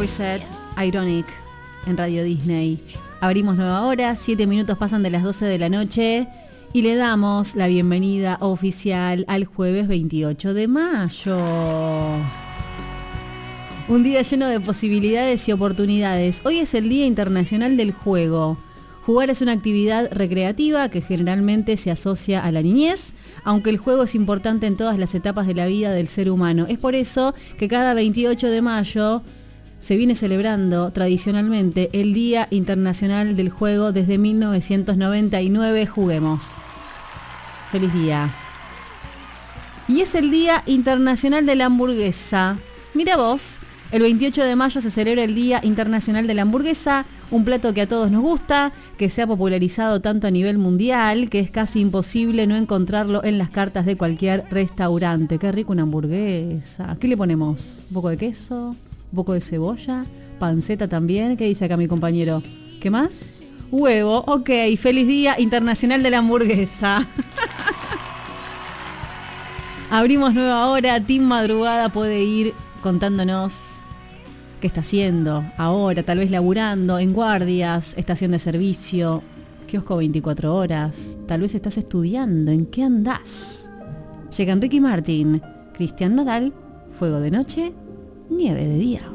Morissette, Ironic, en Radio Disney. Abrimos nueva hora, 7 minutos pasan de las 12 de la noche y le damos la bienvenida oficial al jueves 28 de mayo. Un día lleno de posibilidades y oportunidades. Hoy es el Día Internacional del Juego. Jugar es una actividad recreativa que generalmente se asocia a la niñez, aunque el juego es importante en todas las etapas de la vida del ser humano. Es por eso que cada 28 de mayo se viene celebrando tradicionalmente el Día Internacional del Juego desde 1999. Juguemos. Feliz día. Y es el Día Internacional de la Hamburguesa. Mira vos, el 28 de mayo se celebra el Día Internacional de la Hamburguesa, un plato que a todos nos gusta, que se ha popularizado tanto a nivel mundial, que es casi imposible no encontrarlo en las cartas de cualquier restaurante. Qué rico una hamburguesa. ¿Qué le ponemos? ¿Un poco de queso? ¿Un poco de cebolla? ¿Panceta también? ¿Qué dice acá mi compañero? ¿Qué más? Huevo. Ok, feliz Día Internacional de la Hamburguesa. Abrimos nueva hora. Team Madrugada puede ir contándonos qué está haciendo ahora, tal vez laburando, en guardias, estación de servicio, kiosco 24 horas. Tal vez estás estudiando. ¿En qué andás? Llegan Ricky Martin, Cristian Nodal, Fuego de noche, nieve de día.